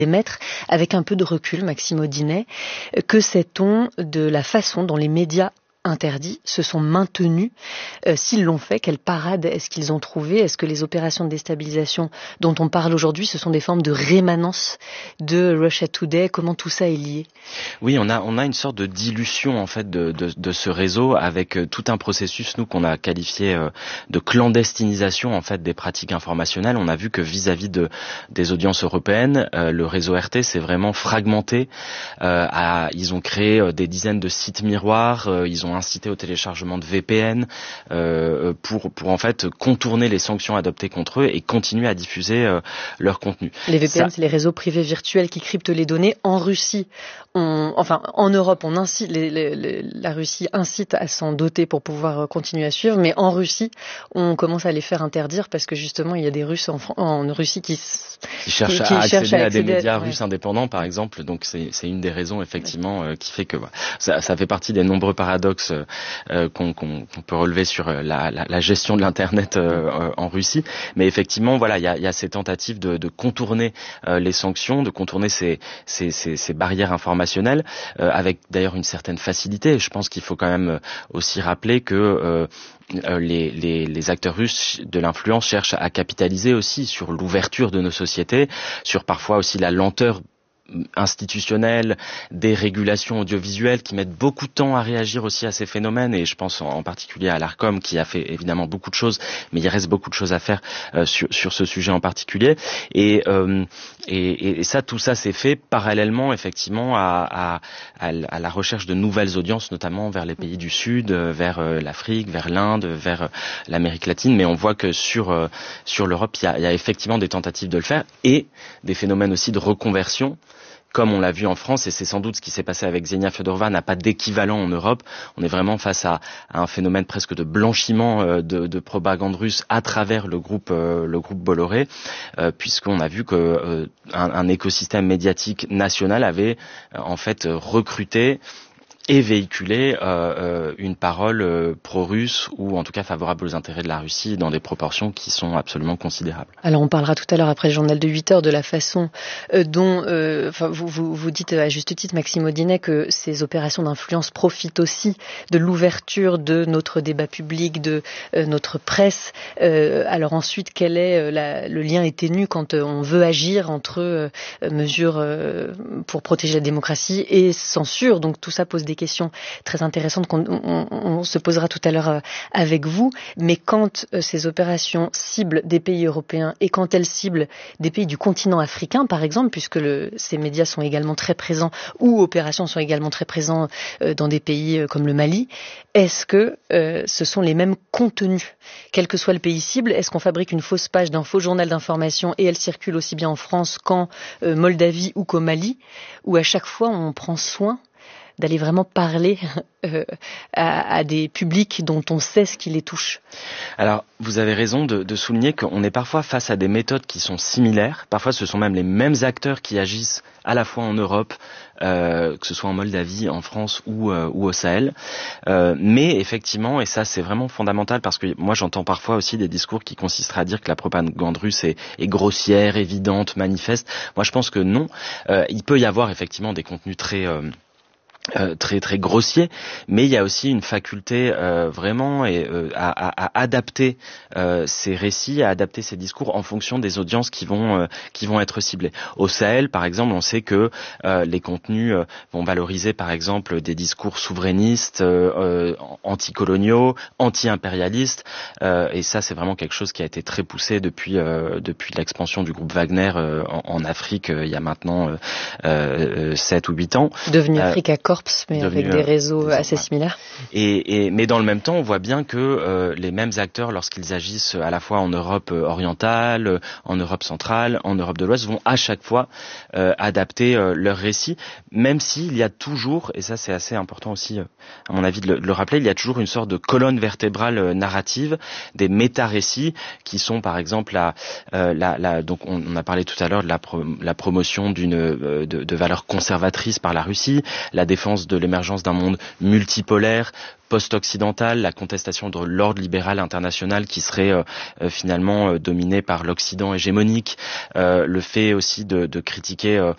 émettre avec un peu de recul, Maxime Audinet. Que sait-on de la façon dont les médias interdits se sont maintenus, s'ils l'ont fait, quelle parade est-ce qu'ils ont trouvé? Est-ce que les opérations de déstabilisation dont on parle aujourd'hui, ce sont des formes de rémanence de Russia Today? Comment tout ça est lié? Oui, on a une sorte de dilution en fait de ce réseau avec tout un processus nous qu'on a qualifié de clandestinisation en fait des pratiques informationnelles. On a vu que vis-à-vis des audiences européennes, le réseau RT s'est vraiment fragmenté. Ils ont créé des dizaines de sites miroirs. Ils ont incité au téléchargement de VPN pour en fait contourner les sanctions adoptées contre eux et continuer à diffuser leur contenu. Les VPN, c'est les réseaux privés virtuels qui cryptent les données. En Russie, en Europe, on incite la Russie incite à s'en doter pour pouvoir continuer à suivre, mais en Russie, on commence à les faire interdire parce que justement, il y a des Russes en Russie qui cherchent à accéder à des médias russes indépendants, par exemple. Donc c'est une des raisons effectivement qui fait que ça fait partie des nombreux paradoxes qu'on peut relever sur la gestion de l'internet en Russie. Mais effectivement, voilà, il y a ces tentatives de contourner les sanctions, de contourner ces barrières informationnelles, avec d'ailleurs une certaine facilité. Je pense qu'il faut quand même aussi rappeler que les acteurs russes de l'influence cherchent à capitaliser aussi sur l'ouverture de nos sociétés, sur parfois aussi la lenteur institutionnelles, des régulations audiovisuelles qui mettent beaucoup de temps à réagir aussi à ces phénomènes, et je pense en particulier à l'Arcom qui a fait évidemment beaucoup de choses, mais il reste beaucoup de choses à faire sur ce sujet en particulier, et tout ça s'est fait parallèlement effectivement à la recherche de nouvelles audiences, notamment vers les pays du Sud, vers l'Afrique, vers l'Inde, vers l'Amérique latine, mais on voit que sur l'Europe, il y a effectivement des tentatives de le faire, et des phénomènes aussi de reconversion, comme on l'a vu en France, et c'est sans doute ce qui s'est passé avec Xenia Fedorova, n'a pas d'équivalent en Europe. On est vraiment face à un phénomène presque de blanchiment de propagande russe à travers le groupe Bolloré, puisqu'on a vu que un écosystème médiatique national avait en fait recruté et véhiculer une parole pro-russe ou en tout cas favorable aux intérêts de la Russie dans des proportions qui sont absolument considérables. Alors on parlera tout à l'heure après le journal de 8 heures de la façon dont vous dites à juste titre, Maxime Audinet, que ces opérations d'influence profitent aussi de l'ouverture de notre débat public, de notre presse. Alors ensuite, quel est le lien est ténu quand on veut agir entre mesures pour protéger la démocratie et censure? Donc tout ça pose des questions très intéressantes qu'on se posera tout à l'heure avec vous. Mais quand ces opérations ciblent des pays européens et quand elles ciblent des pays du continent africain, par exemple, puisque ces médias sont également très présents ou opérations sont également très présents dans des pays comme le Mali, est-ce que ce sont les mêmes contenus? Quel que soit le pays cible, est-ce qu'on fabrique une fausse page d'un faux journal d'information et elle circule aussi bien en France qu'en Moldavie ou qu'au Mali, où à chaque fois on prend soin d'aller vraiment parler à des publics dont on sait ce qui les touche? Alors, vous avez raison de souligner qu'on est parfois face à des méthodes qui sont similaires. Parfois, ce sont même les mêmes acteurs qui agissent à la fois en Europe, que ce soit en Moldavie, en France ou au Sahel. Mais effectivement, et ça c'est vraiment fondamental, parce que moi j'entends parfois aussi des discours qui consisteraient à dire que la propagande russe est grossière, évidente, manifeste. Moi je pense que non. Il peut y avoir effectivement des contenus très grossier, mais il y a aussi une faculté vraiment à adapter ces récits, à adapter ces discours en fonction des audiences qui vont être ciblées. Au Sahel, par exemple, on sait que les contenus vont valoriser, par exemple, des discours souverainistes, anticoloniaux, anti-impérialistes, et ça, c'est vraiment quelque chose qui a été très poussé depuis l'expansion du groupe Wagner en Afrique il y a maintenant 7 ou 8 ans. Devenu Africa Corps, mais avec des réseaux assez similaires. Mais dans le même temps, on voit bien que les mêmes acteurs, lorsqu'ils agissent à la fois en Europe orientale, en Europe centrale, en Europe de l'Ouest, vont à chaque fois adapter leur récit, même s'il y a toujours, et ça c'est assez important aussi, à mon avis de le rappeler, il y a toujours une sorte de colonne vertébrale narrative, des méta-récits qui sont par exemple donc on a parlé tout à l'heure de la promotion de valeurs conservatrices par la Russie, la défense de l'émergence d'un monde multipolaire, post-occidental, la contestation de l'ordre libéral international qui serait finalement dominé par l'Occident hégémonique, le fait aussi de critiquer